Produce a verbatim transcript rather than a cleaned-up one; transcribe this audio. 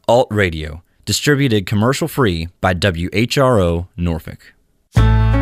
Alt Radio, distributed commercial-free by W H R O Norfolk.